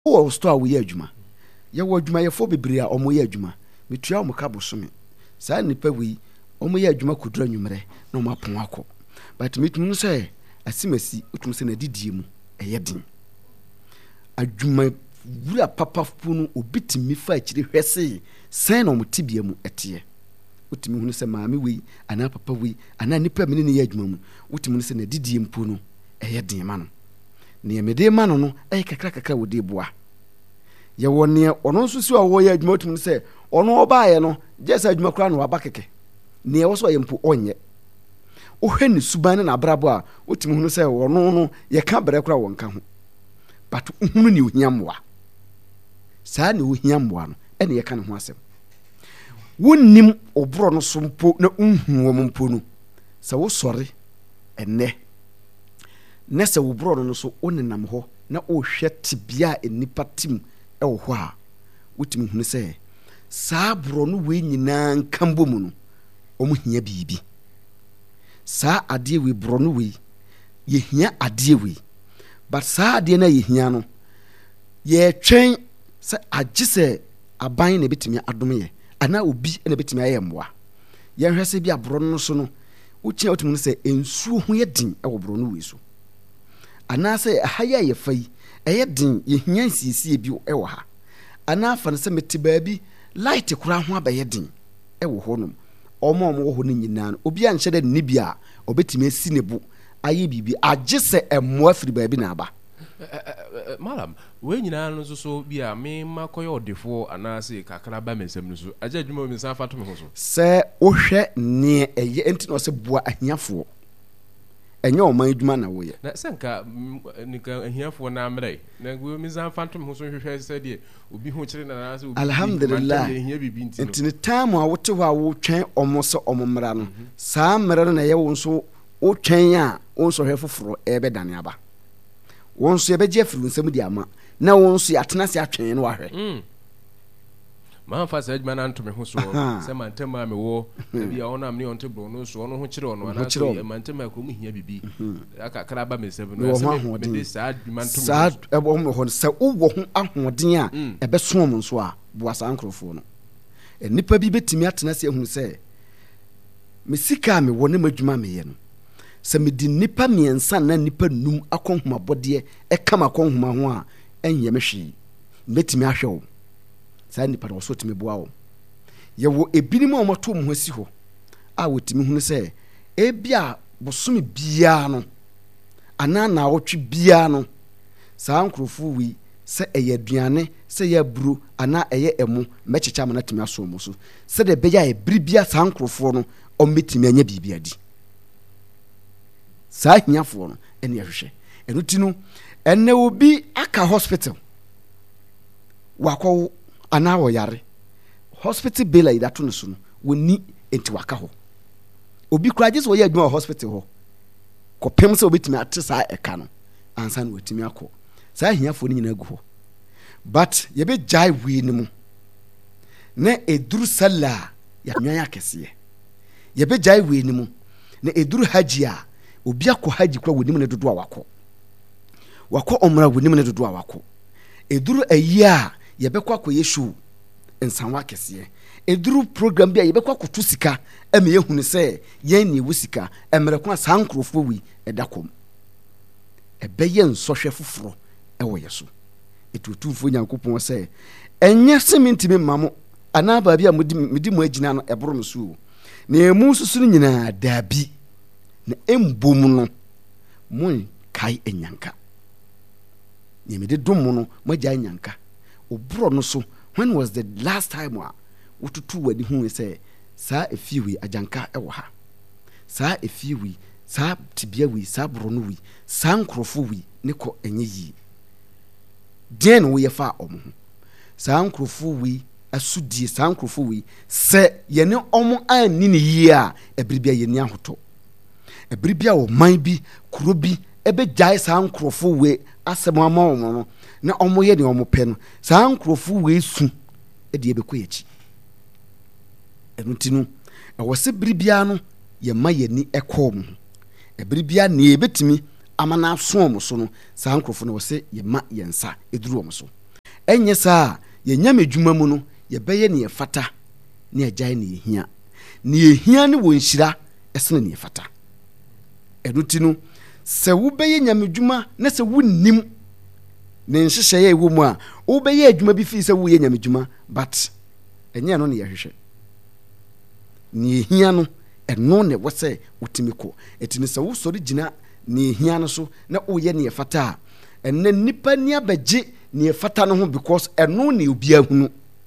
wo store wo ye adwuma ye wo adwuma ye fo bebre a omo ye adwuma metua omo ka bosome saa nipa wi omo ye adwuma kodura nwumre na omo apon akọ but metum say asimasi utum se na didie mu eye din adwuma wura papa funu obitimi fa akire hwese sen na omo tibia mu ete utimi hunu se maame wi ana papa wi ana nipa mene ne ye adwuma mu utimi se na didie mpo no eye din ma no ne mede ma no eye kakra wo de boa ye woni ono nso si owo ye adwuma utimi se ono obaaye no jesa adwuma kura no waba keke ne wo so ye mpo onye ohwe ni suban na abrabo a utimi hunu se ono no ye ka bere kura wonka ho but hunu ni ohia mmoa saa ne ohia mmoa no ene ye ka ne ho asem wonnim obro no so mpo na unhu wo mpo no se wo sori enne na se wo bro no so onenam ho na ohwe tibia enipa tim ewo ho a wotimi hunu se saa bro no we nyina nkambo mu no omu hia bibi saa ade we bro no we ye hia ade we but saa ade na ye hia no ye twen se agise aban na betimi adom ye ana obi na betimi ayemboa ye hwese bi abro no so no utia otimu se ensuo ho ye din ewo bro no we so ana se ahaya ye fai eye din ye hia nsiesie bi ewo ha ana fa se metiba bi light kura ho abaye din ewo ho no omo ho no nyina no obi anhye de ne bia obetimi asi ne bu aye bibi agise emmo afiri ba bi na aba malam we nyina no so bia me makoyo odefo ana se kakra ba mesem no so aja adwuma mi san fato me ho so se ohwe ne eye enti no se boa ahiafo enye o man adwuma na wo ye na senka nika ahiafo na amre na we mi san fato me ho so hwehwe se de obi ho kire na se obi alhamdulillah enti ne time a wote ho a wo twen omo se omo mra no saa mra na ye wo so wo twen a wo so hwe foforo ebe dane aba won so yebeje afiru nsem di ama na won so atena se atwen no ahwe ma fa sa adwuma na ntome ho so se mantema me wo bia ona me onte bro no so ono ho kire ono na so mantema ko mu hia bibi aka kra ba me sebe no se me de sa adwuma ntome sa ebo mo ho se wo ho ahoden a ebe so mo nso a boa sa nkrofo no enipa bi betimi atena se ehunu se me sika me wo ne madwuma me ye no se me di nipa miensa na nipa num akonhuma bode e kama akonhuma ho a enye me hwe betimi ahwe wo sa nipa no so timi boa wo ye wo ebinim a moto mo hasi ho a wotimi hunu se ebia bosome bia no ana na wotwe bia no sa nkrofo wi se eye aduane se ya buru ana eye emu mechecha mana timi aso mo so se de beya e bribia sa nkrofo no o metimi anya bibia di saa hiafo no ene ahwehwe eno ti no ene obi aka hospital wakọ ana wo yare hospital bill ida to no so no woni enti waka ho obi kuraje so ye adwuma hospital ho ko pem se obetimi ate saa eka no ansa na wetimi akọ saa hiafo ni nyina gu ho but ye be jai wi ni mu na eduru sala ya nwan akese ye be jai wi ni mu na eduru haji a obi akọ haji kura wonim ne dodo a wakọ omra wonim ne dodo a wakọ eduru ayi a ye be kwa akọ yeshu ensanwa kese eduru program bi a ye be kwa akọ sika eme ye hunu se yen ni wusika emre kwa sankrofo wi edakom ebe ye nsohwe foforo ewo yeso etutufo nyankopon se enye seminti me mamo ana ba bi a mudi mo agina no eboro no so na emu susu nyina dabi na embom no mun kai enyanka nyemede dom no magya enyanka obro no so when was the last time wotutu wadi hu say saa efiwi ajanka ewo ha saa efiwi saa tibia wi saa bro no wi saa nkrofo wi ne ko enye yi den wo ye fa omo saa nkrofo wi asudie saa nkrofo wi se ye ne omo anni ne yi a ebribia ye ni ahoto ebribia wo man bi kuro bi ebe jai saa nkrofo we asem ama omo no na omo ye ne omo pe no saa nkrofo we su e de ebe koyechi enu tinu e wo se bribia no ye ma ye ni ekom ebribia na ebetimi amana so omo so no saa nkrofo no wo se ye ma ye nsa eduru omo so enye saa ye nyame dwuma mu no ye beye ne fata ne agyae ne hia ne wo nhyira esene ne fata enuti no se wo beye nyame dwuma na se wonnim ne nhyehyɛ ye wo mu a wo beye adwuma bi fi se wo ye nyame dwuma but enye no ne ye hwehwɛ ne hia no eno ne wose wotimi ko etini se wo sori gina ne hia no so na wo ye ne fata enne nipa ni abegye ne fata no ho because eno ne obi ahunu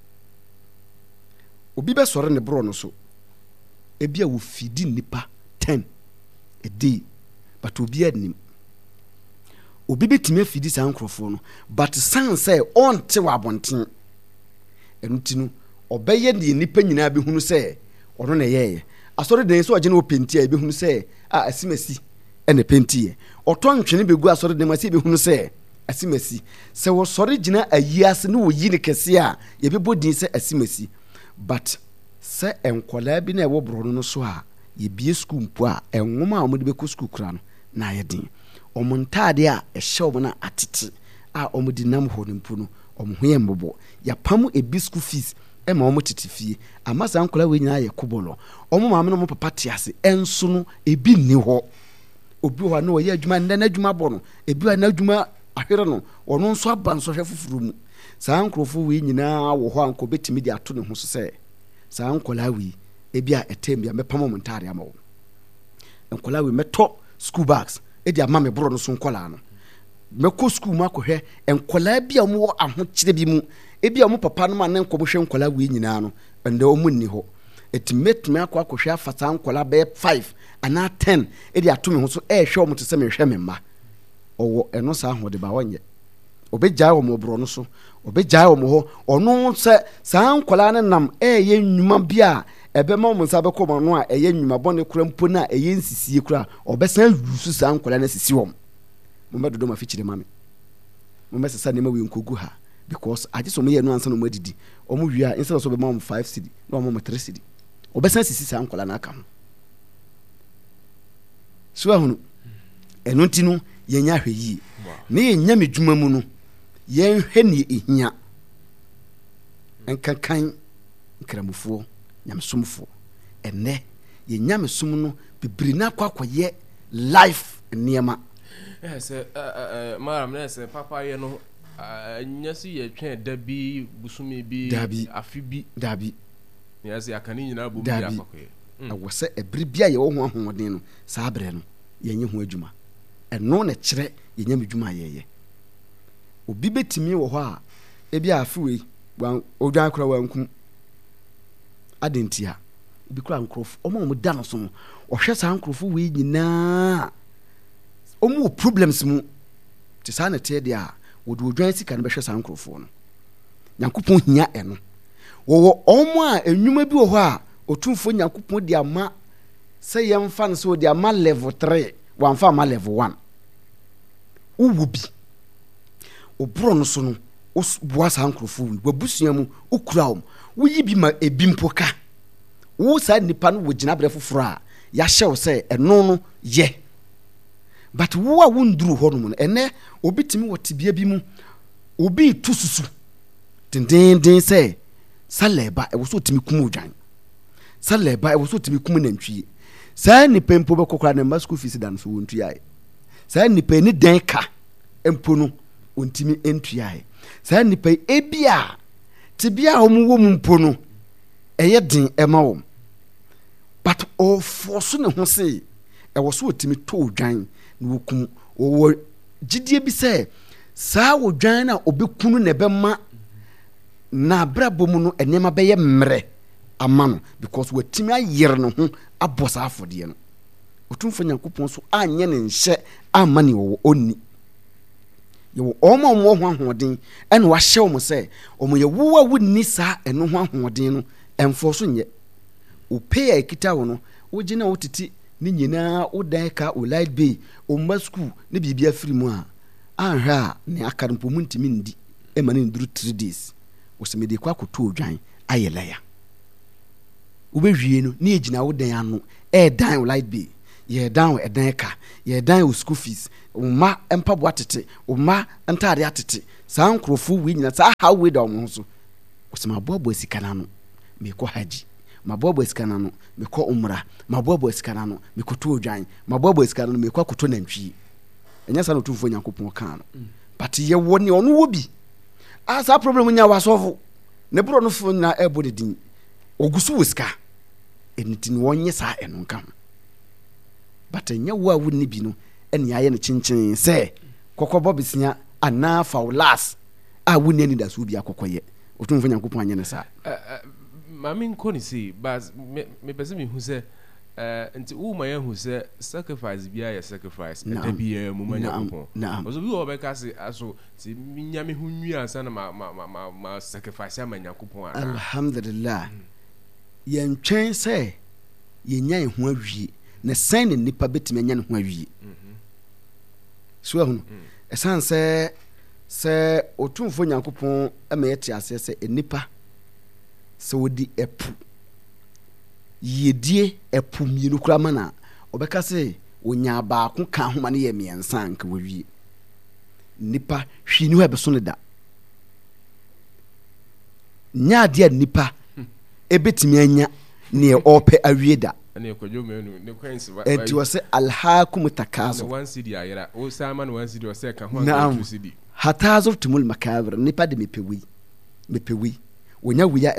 obi be sori ne bro no so ebia wo fidi nipa 10 a day but obi anim obi betimi afidi sa nkrofo no but san say on te wa bonten enuti no obeye de nipa nyina be hunu say ono na yeye asori den so oje na openti a be hunu say asimasi ene penti oto ntwene begu asori den ma say be hunu say asimasi se wo sori gina ayiase ne wo yi ne kese a ye be bodin say asimasi but se enkola bi na ewo bro no so a ye bie school mpo a enwoma a omode be ko school kura no na ye din omontade a ehye omo na atete a omodi nam ho ne mpo no omo ho ye mbobo ya pam ebi school fees ema omo tete fie amasa enkola we nyina ye kobolo omo maame no mo papa tiase enso no ebi ni ho obi ho na oye adwuma nda na adwuma bo no ebi wa na adwuma ahwere no ono nso aba nso hwe fufuru mu saa nkrofo we nyina wo ho anko betimi di ato ne ho so se saa nkola we ebia etembia mepam mo ntare ama wo nkola we meto school bags edi ama me bro no so nkola no meko school ma kohwe nkola bia mo ahokyere bi mu ebia mo papa no ma ne nkobo hwe nkola we nyina no ende o munni ho etimetme akohwe afasa nkola be 5 ana 10 edi ato me ho so hwe o mo te se me hwe me ma owo eno saa ho de ba wonye obegya wo mo bro no so obegya wo mo ho ono se saa nkola ne nam ye nnwuma bia ebe ma mo nsa be ko no a eye nnwuma bone kura mpo na eye nsisie kura obesan yusu saa nkola na sisi wo mo medodo ma fichire mame mo mesesa ne ma we nkogu ha because aje so mo ye no ansa no mo adidi o mo wia instead so be ma mo 5 cedi no mo 3 cedi obesan sisi saa nkola na aka ho so ahunu eno ntinu yenya hweyi ne yenya medwuma mu no yen hwe ne ehia enkankan nkramufo nyamsomfo enne yenya mesum no bibiri na kwakoye life niema yes maram nes papa ye no nyasi ye twen da bi busumi bi afi bi dabi yes yakani nyina bo bi akwakoye awose ebiri bia ye wo ho ahoden no saa bre no yenye ho adwuma eno na kire yenya medwuma yeye obi betimi wo ho a ebia afiwe odwan kora wankum adentia obi kora nkrofo omo da no so no ohwe saa nkrofo we nyina omo problems mu te saa na te dia wodu odwan sika no behwe saa nkrofo no nyankopon hia eno wo omo a enwuma bi wo ho a otumfo nyankopon dia ma se yemfa no so dia ma level 3 wanfa ma level 1 uwu bi obro no so no boa saa nkrofo wi wabusua mu okura wo woyi bi ma ebi mpoka wo saa nipa no wogina bre foforo a ya hyew se eno no ye but wo a wonduru ho no mo ene obitimi wotibia bi mu obi tususu dindindin se saleba e wo so timi kum odwan saleba e wo so timi kum nantwie saa nipa mpo be kokora na school fees dan so wontua saa nipa ni den ka empo no ontimi entua saa nipa ebia tibia homo wo mpo no eye den ema wo but o force ne ho se e wo so otimi to odwan na wokum wo gidie bi se saa odwan na obekunu ne bema na brabo mu no enema beye mre amano because watimi ayere no ho abosa afode no otumfo nyankopon so anye ne nhye amane wo onni yo omo ho ahoden ene wa hye omo se omo ye wo a wonni saa eno ho ahoden no emfo so nye ope ya ekita wo no wogina wotiti ni nyina wodan ka o light bay o ma school ne bibia free mu a anhwa ne akarmpo mu ntimi ndi e ma ne nduru 3 days wo se me de kwa akoto odwan ayelaya wo be hwie no ne ejina wodan ano e dan o light bay ye dan edan ka ye dan school fees uma empa bo atete uma ntade atete saa nkrofo wi nyina saa how we da omo so osema boabo sika na no me ko haji maboabo sika na no me ko umra maboabo sika na no me ko to odwan maboabo sika na no me ko akoto nantwi enya sa no tumfo Nyankopɔn ka no but ye woni ono wo bi asa problem nya wasofo ne bro no fo na ebo de din ogusu wosika enitin wonye sa eno nka but nya wo a wonni bi no ene aye ne chinchin se kokobo bisia ana faulas a wonni ani da so bi akokoye otumfo Nyankopɔn anye ne sa mami nkoni si bas me pese mi hu se nti wo ma ya hu se sacrifice bia ya sacrifice enta bia mu ma Nyankopɔn ozo bi wo be ka se aso ti nya me hu nwi ansa na ma sacrifice ama Nyankopɔn ana alhamdulillah yentwen se yenya ehu awie na san ne nipa betime nya ne ho awie so ehunu esan se otumfo Nyankopɔn ama yete ase se enipa se wodi epu yedie epu mienu kura mana obeka se onya baako ka homa ne ye miensa nka wawie nipa hwini ho ebeso ne da nya de nipa ebetimi anya ne ope awie da ane ko jomenu ne kwensi enti wose alhaakum takaso one city ayira o sama no one city wose ka ho an city hatazo tumul makabir nipa de mepewi onya wiya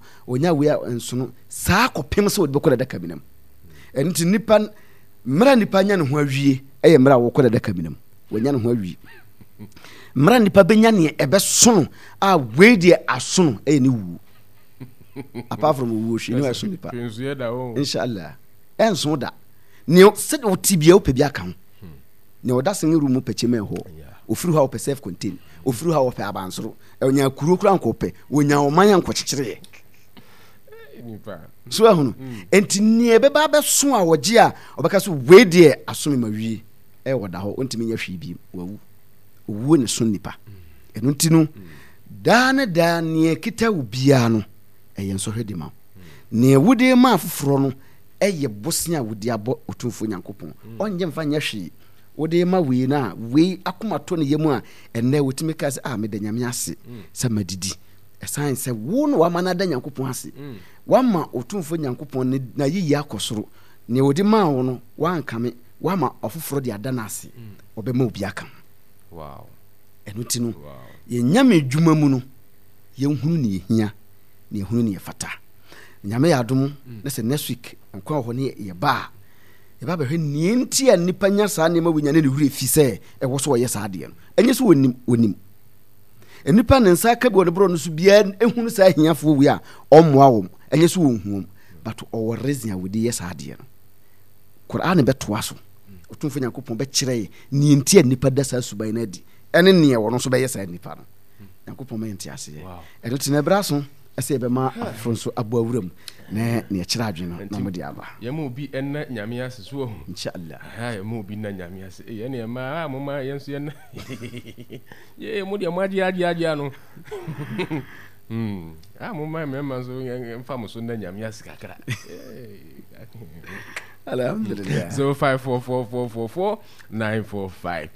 ensono saa kopem se wode bekoda daka binam enti nipa mra nipa nya ne ho awie eye mra wo koda daka binam wonya ne ho awie mra nipa benya ne ebesono a weedie asono eye ne wu apart from wu hwe ne aso nipa inshallah enso da ne se o tibia o pebia kan ne o da sen room pecheme ho ofuru ha o pe self contain ofuru ha o pe abansoro onya kuro kura nkope onya omanya nkokyekere nipa so ahunu enti ne beba beso a woje a obeka so weedie aso me mawie e woda ho ontimi nya hwe bi wawu owu ne so nipa enu ntinu da ne kita ubia no eye nso hwede ma ne wudi ma afoforo no eye bosia wudi abo otumfo Nyankopɔn onye mfa nya hwe wudi ma we na we akoma to ne yemu a enne wotimi ka se me da nyame ase se madidi esan se wo no wa mana da Nyankopɔn ase wa ma otumfo Nyankopɔn na yiyi akosoro ne wudi ma wo no wa ankame wa ma ofoforo de ada na ase obema obi aka wow enu tinu ye nyame dwuma mu no ye hunu ne yehia ne hunu ne yefata nyame ya adom na se next week nkwa ho ne ye ba be hwe ne ntia nipa nya saa ne ma wonya ne huri fi se e wo so ye saa de no enye so wonim enipa ne nsa ka bi wode bro no so bia ehunu saa hiafo wi a ommoa wo enye so wonhuom but o reason a wodi ye saa de no Quran be toa so otumfo Nyankopɔn be kire ne ntia nipa da saa suban na di ene ne wo no so be ye saa nipa no Nyankopɔn ma ntia ase e do tena braso ase be ma afronso abo awuram na ne kire adwene na mo di aba ye mo bi enna nyame ase so inshallah ha ye mo bi na nyame ase ye ne ma mo ma yenso ye na ye mo di mo adi no mo ma me ma so mfa mo so na nyame ase kakra alhamdulillah 0544444945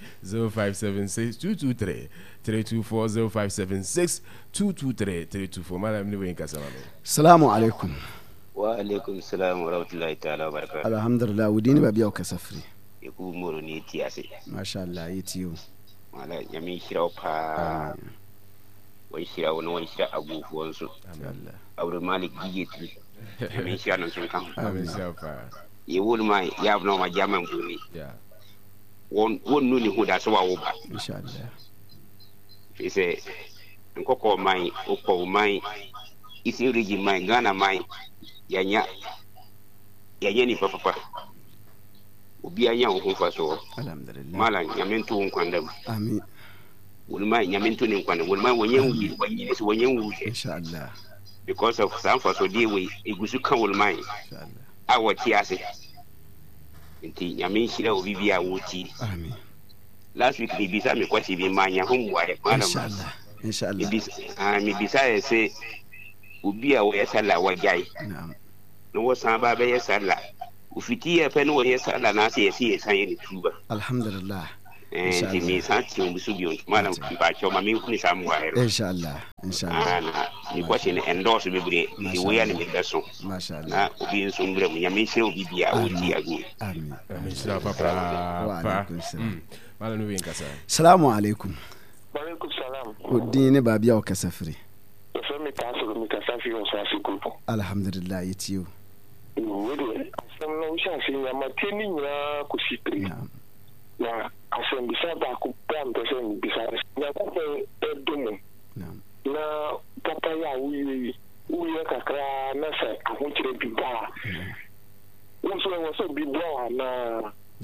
0576 223 324 0576 223 324 madam ni wen kasama assalamu alaikum wa alaikum salam wa rahmatullahi ta'ala wa barakatuh alhamdulillah udini babiya ka safri ku moro ni tiase masha Allah yitiyo wala yami shira pa wai shira wani wani shira abubuwan su Allah aure malik gigeti yami shira nan sun kan amin safa ye wol mai ya no ma jaman gumi yeah won nuni huda so wa wo ba inshallah ise nkoko mai okko mai isi rigi mai gana mai yanya ni papa obi anya ho fa so alhamdulillah mala nyamentu nkwanda amin wol mai nyamentu ni nkwanda wol mai wonyen wi so wonyen wi inshallah because of some for so dey we igusu kan wol mai inshallah awoti ase nti nyamen shira obi bia woti amin last week we bisa me kwasi bi manya ho muare mana inshallah mi bisa se obi a wo yesala wa gai naam no wo san ba be yesala ufiti ya pe no ye sala na se ye san ye tuba alhamdulillah ti mi san ti on bisu bi on malam ba cho ma mi ku ni samu wa hero inshallah ni ko se ne endorse be bre di we ya ni me beso mashallah na obi nso mbre mu ya me se obi bia o ti agu amin sira papa malam no wen kasa assalamu alaikum wa alaikum salam odin ne ba bia o kasa firi so mi kasa fi on sa fi ku alhamdulillah yetiyo wede asem no sha fi ya mateni nya ku sipri na asem bisa ba ku pam to se bisa ya ko edomo na papa ya uyi kakra na se ahunchire bi ba wo bi bo na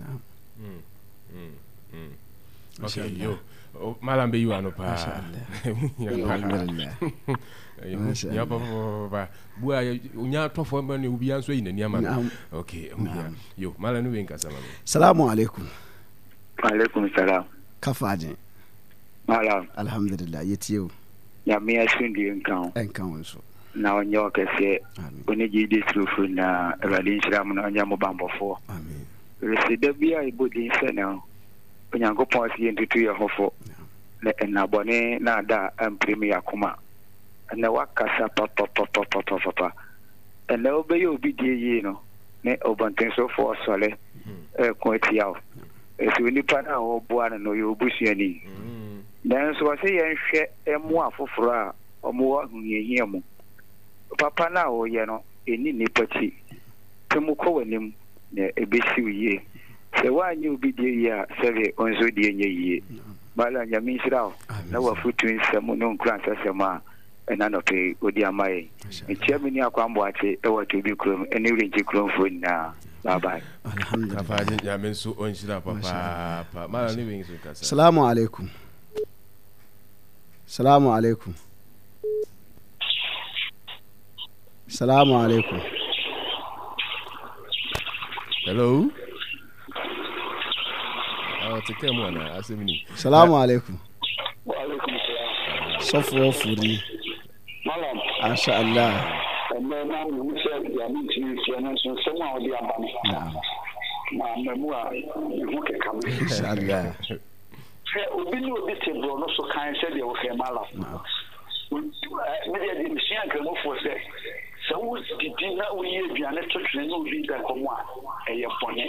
okay yo malam be you ano pa ya papa bua unya tofo ma ne ubi anso yi nani ama okay yo malam no wen kasa mama assalamu alaikum alaikum salam kafaje malam alhamdulillah yetiyo ya me asindi enkan so na onyo kese oni gidi trufu na radin shiramu na onyo mbambofo amen resida bia ibodi sena onyango ponsi entutu ya hofo na bone na da premier kuma na wakasa papa na obe yo bi die yi no ne obanten so for sole ko tiaw esi ni pa na obo ana no yo busuani dan so se yen hwe emu afoforo a omo hunyehia mu papa na o ye no eni ni pachi temu ko wanim na ebesi wiye se wanyu bi die yi a sebe onzo die nye yi bala nyami sirao na wafutu nsemu no nkran sasema na no pe odi amaye echiami ni akwambo ate ewato bi krom eni renji krom fo na bye bye alhamdulillah kafaje nyame so onshira papa mala ni wen so kasa assalamu alaikum assalamu alaikum assalamu alaikum hello take mu na asemini assalamu alaikum wa alaikum salam sofo furi malam masha Allah na mu se ya mi ti fi na so se ma odi aba na memu a hu ke kam insha Allah se obi ni obi te bro no so kan se de o he malam me de mi sia kan mo fo se wo didi na wo ye aduane to twene no obi da komo a eye pone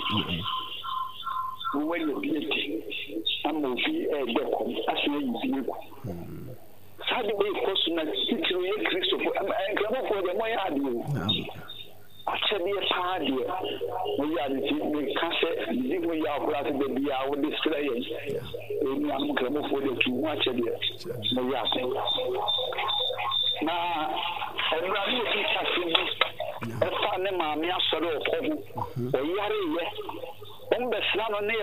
when you be I'm going to be a Sadly, of course, not situation, Christopher, and come for the way I do. Actually, a party, we are the cassette, we are glad to be our display. We are coming for the too much of it. Now, I'm not looking at a family, mammy, I saw a on the sun near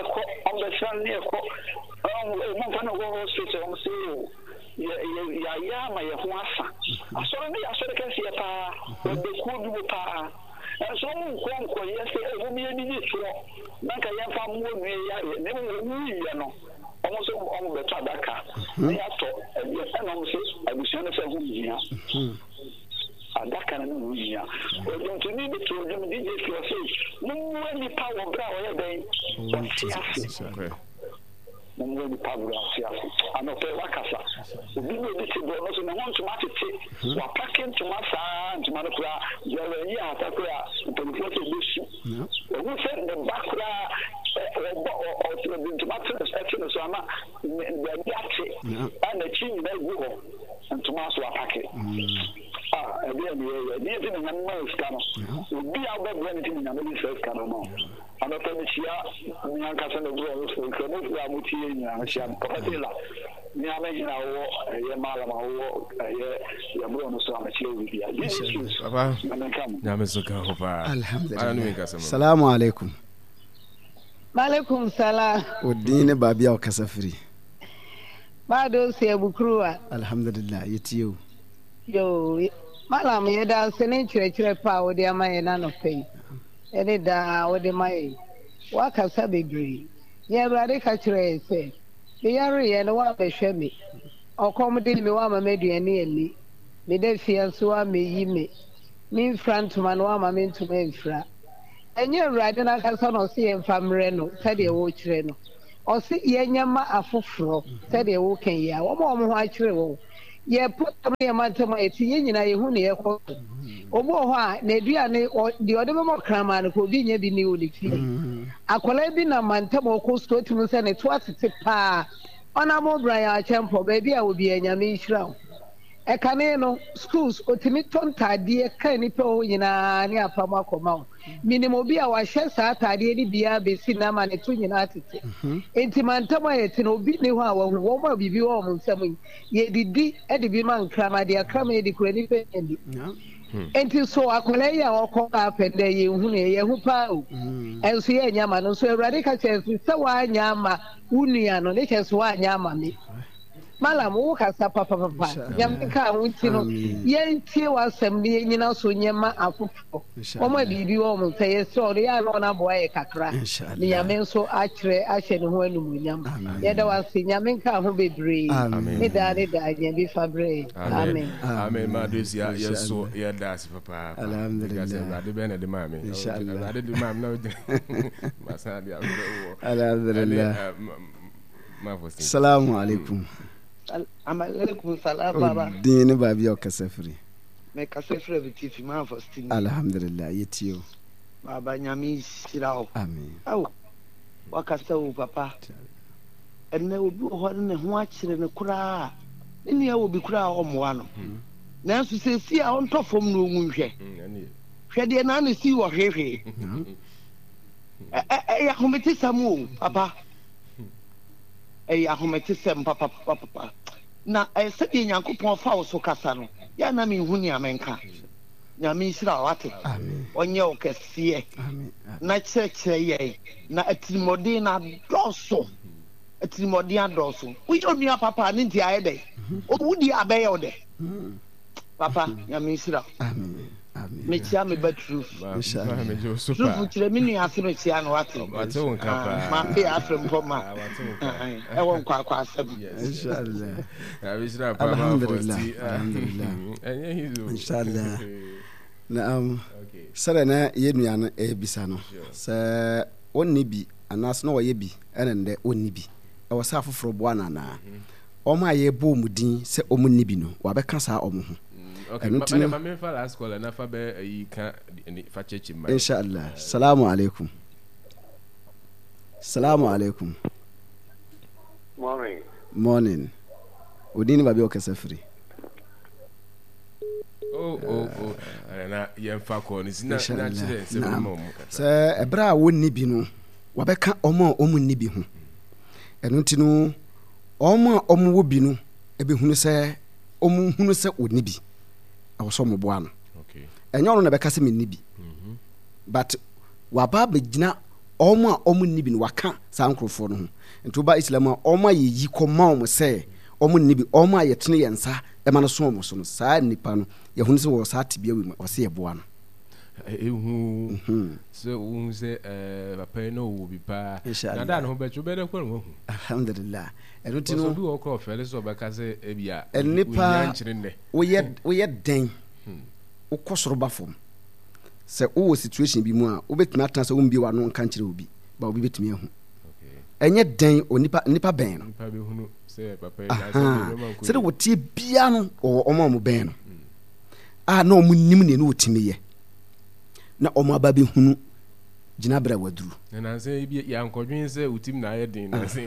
hospital, my Wasa. I saw can see a pa, but they could do a pa. And so, yesterday, I will be a minute. Nanka Yam never know. Almost on the Tabaka. They have to, and I was saying, that kind of media. We're going to need to do this to say, no any power of brow, no any power of I'm not a Wakasa. We will be able to want to match it. We're packing to Massa and to Manapra, Yaya, Tapra, to the issue. We send the background or to Tomato section of Sama, the Yaki, and the chin they go, and Tomaso packet. Again, the animal scanner will be out of anything in a minister scanner. I'm not going to see Yankasan of Rose for Kramuti and Sham Papatilla. Niamina or Malama, Yabron, so I'm a chill with you. Papa, Namazuka, Alhamdulillah. Salamu alaikum. Malaikum salam. Odine babia o kasafiri. Bado se bukruwa. Alhamdulillah yetiyo. Yo, malam yeda sene chire pa odi amaye na no pay. Ene da odi maye. Waka sabebre. Ye brade ka chire se. Ye yare ye no wa behwe me. Okomde me wa ma meduane ani. Me de fie so wa me yi me. Me front man wa ma me ntuma mfra. enye urade na kasa no se yemfamre no sade wo kire no o se yenyama afoforo sade wo kan ya wo mo ho akire wo ye potom ye mantem eti yenyina ye hu ne ye ko obo ho a na eduane de ode mo krama no ko bi nya bi ni oli fi akola bi na mantem ko sto timu se ne to atete pa ona mo bra ya chempo ba bi a obi enyame nhira ekane no schools otimi tontade kan ni pe ho nyina ni afama koma minimo bi a wa hye sa atade ni bia be si na ma ne to nyina atete enti mantama yete no bi ni ho a wo ma bibi wo mo nsam ye didi e de bi man krama de akrama ye de kura ni pe endi enti so akola ya okọ ka pende ye hu ne ye hu pa o enso ye nyama no so Awurade ka chese se wa nyama unua no ne chese wa nyama me malam wo kasa papa nyam ka wuti no ye tie wasem ne nyina so nyema afofo o ma bibi wo mo say so ya no na boy e kakra ne nyame so akire ahye ne ho anum nyam ye da wase nyame ka ho bebre ne da nya bi fabre amen ma desia yeso ye da si papa alhamdulillah de bene de mame inshallah de mame na ma sa dia alhamdulillah assalamu alaikum Amalaikum salam baba. Dini babi o kasafri. Me kasafri bitifi ma fastini. Alhamdulillah yetiyo. Baba nyami sirao. Amen. Aw. Wakasa u papa. Enne obi ho ne ho akire ne kura. Ni ya obi kura o moa no. Na nso se si a on tofom no onhwe. Hwede na na si wo hwehwe. Ya kometi samu papa. Ahomete sem papa na se bi Nyankopon fa wo so kasa no ya na me hu ni amenka nyame sira wate onye o kese na cheche ye na atimode na doso atimode adoso we don't know papa ni nti ayede o wudi abeye ode papa nyame sira me chia me batru inshallah me jo super trufu chire mi ni ase me chia no wate won kapa ma be afrem ko ma e won kwa asem inshallah abishra papa alhamdulillah inshallah naam sare na yenu na ebisa no se onni bi anas na woye bi enende onni bi e wo sa foforo bo anana o ma ye bo mudin se o munni bi no wa be ka sa o mo ho okay ma me fa last call na fa be yi ka fa chechi ma inshallah assalamu alaikum morning odini babi o kasafri na yem fa call ni na chire se mo se ebra wonni bi no wa be ka omo omunni bi ho eno ntino omo wo bi no ebe hunu se omu hunu se onni bi awoso mo boa no okay enyo no na be kase menni bi but wa ba begina omo omunni bi no waka sa nkrofo no ho nto ba islam omo yi koma omo se omunni bi omo ayetene yensa e ma no so omo so no sa nipa no ye hunu se wo sa tibia wi o se ye boa no ehu so un se papa no wo bi pa na da no be chube de ko no alhamdulillah erutino so bi wo ko fele so be ka se ebia nipa wo ye den wo kosoro ba fom se wo situation bi mu a wo betumi atan se wo mbi wa no nka nkire obi ba obi betumi ehu enye den onipa ben no nipa be hunu se papa ya se no man ko se de wo tie bia no o mo ben no na o munnim ne no otimi ye na o ma ba be hunu gina bra waduru na se bi ya nkodwen se utim na ye din na se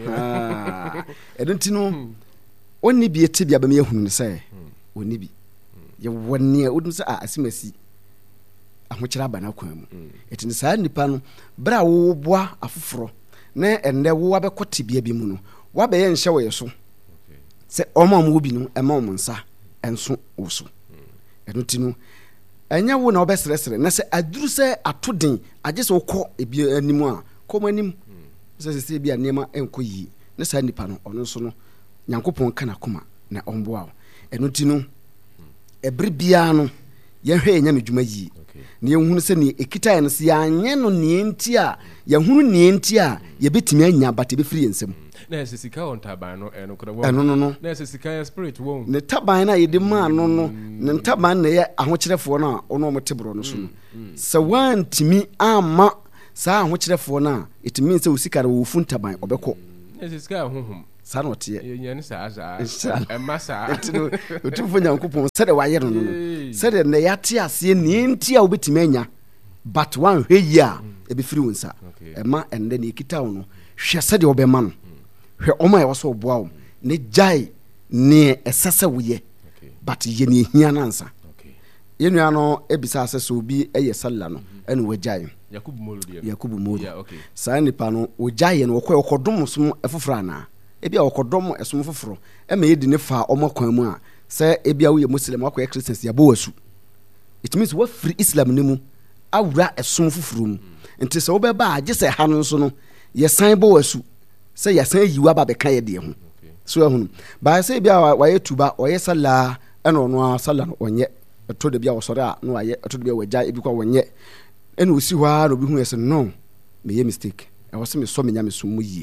edentino onni bi ete bia ba me hunu ne se onni bi ye wonne odum se asimasi ahokira ba na kwan mu etini sa nipa no bra wo boa afoforo na ende wo abekote bia bi mu no wa be ye nhye wo yeso se omo mo bi no e ma mo nsa enso wo so edentino enya wo na obesresre na se aduru se atodin age se wokọ ebi animu a kọm anim se bia niema enko yi na sa nipa no ono so no Nyankopon kana koma na omboa eno ti no ebre bia no ye hwe enya medwuma yi na ye hunu se ne ekita ne se ya anye no ne enti a ye hunu ne enti a ye betimi anya bate be free ensem na sesika on taban no eno kura wo no na sesika spirit wo ne taban na ye de ma no ne ntaban na yɛ ahokyerɛfoɔ no a ɔno ɔmo te borɔ no so no sɛ wantimi ama saa ahokyerɛfoɔ no a ɛtumi sɛ osika no wɔfu ntaban ɔbɛkɔ sika honhom saa na ɔteɛ yɛnyɛ saa ɛma saa ɔtumfo nyankopɔn sɛdeɛ wayɛ no no sɛdeɛ na yɛate aseɛ ne nti a wobɛtumi anya but wanhwɛ yi a ɛbɛfiri wo nsa ɛma ɛndɛ ne ɛkita wo no hwɛ sɛdeɛ wobɛma no hwɛ ɔma a ɛwɔ sɛ ɔboa wo ne gyae neɛ ɛsɛ sɛ woyɛ but yɛ ne ɛhia no ansa yɛnnua no ɛbisa sɛ sɛ obi ɛyɛ salla no ɛne wagyae yakubu modu saa nipa no ɔgyaeɛ no wɔkɔdom som ɛfoforɔ anaa ebi a wɔkɔdɔm ɛsom foforɔ ɛma yɛdi ne fa ɔmo kwan mu a sɛ ebi a woyɛ muslim wakɔyɛ christians yɛbɔ wasu it means wafiri islam ne mu awura ɛsom foforɔ mu nti sɛ wobɛba a gye sɛ ha no nso no yɛsan bɔ wasu sɛ yɛsan yi waba bɛka yɛ deɛ ho so ɛho no baayɛ sɛ ebi a wayɛ tuba ɔyɛ sala ɛna ɔno a sala no ɔnyɛ ɛtɔ da bi a wɔsɔre a na wayɛ ɛtɔ da bi a wɔgya ebi kɔ wɔnyɛ ɛna osi hɔ a na obi hu yɛ sɛ no meyɛ mistake ɛwɔ sɛ mesɔ me nyame som mu yie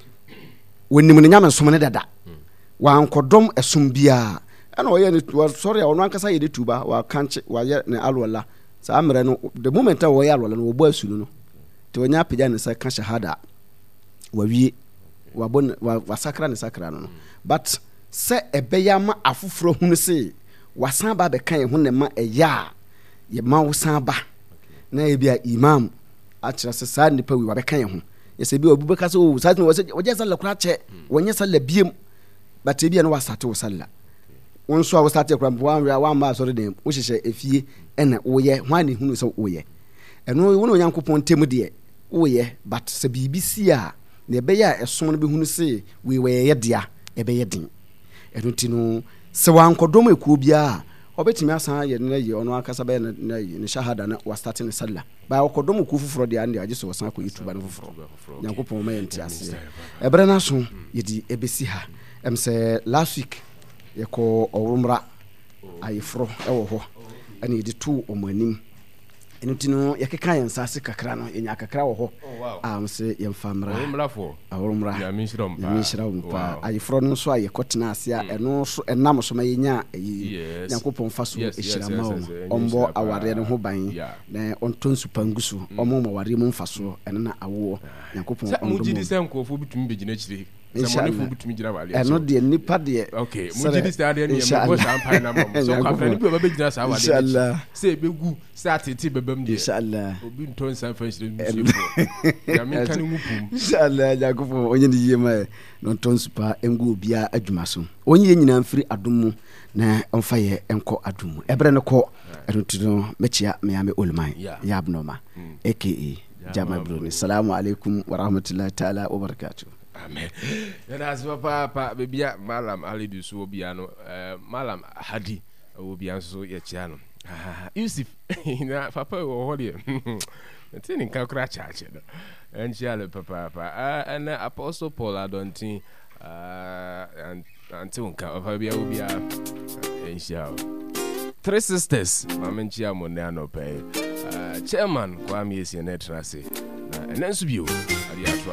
wɔnim ne nyame nsom ne dada wankɔdɔm ɛsom biaa ɛna ɔyɛ ne sɔre a ɔno ankasa yɛ de tuba wakankye wayɛ ne alwala saa mmerɛ no the moment a wɔyɛ alwala no wɔbɔ asu no no nti wɔnya apagya ne sɛ ka shahada wawie wasakra ne sakra no no but sɛ ɛbɛyɛ ama afoforɔ hunu se wasan ba bɛka yɛ ho ne ma ɛyɛ a yɛma wo san ba na yɛ bi a imam akyerɛ sɛ saa nnipa wi wabɛka yɛ ho yɛsɛ bi obi bɛka sɛ saa wɔgye salla kora kyɛ wɔnyɛ salla biem but ebi a no wasate wo salla wo nso a wosate kora wamma asɔre dɛm wohyehyɛ efie ɛna woyɛ ho a ne hunu sɛ woyɛ ɛno wo ne onyankopɔn ntam deɛ woyɛ but sɛ biribi si a na ɛbɛyɛ a ɛsom no bɛhunu se wɔyɛ dea ɛbɛyɛ den ɛno nti no sɛ wankɔdɔm ekuo biara ɔbɛtumi asan yɛ no yɛ ɔno akasa bɛyɛ ne shahada na wastate ne salla ba ɔkɔdɔm ekuo foforɔ deɛ ande agye sɛ wɔsan akɔ yutuba no foforɔ nyankopɔn ma yɛ nte aseɛ ɛberɛ no so yɛde ɛbɛsi ha ɛm sɛ last week yɛkɔ ɔworomra ayeforɔ ɛwɔ hɔ ɛna yɛde too ɔmo anim ɛno nti no yɛkeka yɛn nsase kakra no yɛnya kakra wɔ hɔ a sɛ yɛmfa mmra aworomra nyame nhyira wo mpa ayeforɔ no nso a yɛkɔtena ase a ɛno so ɛnam so ma yɛnya nyankopɔn fa so ɛhyira ma wo ɔmbɔ awareɛ no ho ban na ɔntɔ nsupa ngu so ɔmo ma awareɛ mu mfa so ɛno na awoɔ nyankopɔn ɔndomɔ sɛ nkɔɔfoɔ bitumi bɛgyina akyire ɛno deɛ nipa deɛ sɛ ɛbɛgu sɛ atete bɛbam deɛ obi ntɔ nsa mfa nhyerɛ inshallah nyankopɔn ɔnyɛ ne yie ma na ɔntɔ nsupa ɛngu obiaa adwuma so ɔnyɛ yɛ nyinaa mfiri adom mu na ɔmfa yɛ ɛnkɔ adom mu ɛberɛ no kɔ ɛno nti no mɛkyia meame olman yɛ abnɔma aka jama broni salamu alaikum warahmatullahi taala wabarakatuh. Amen. That's papa bebia malam ali du so bia no malam hadi obia so ye chia no Yusuf na papa wo ho de tin kan kra chache no enchia le papa and apostle Paul adontin until kan papa bia obia enchia three sisters mamenchia mo ne anope chairman Kwame Esi na trase na enenso bio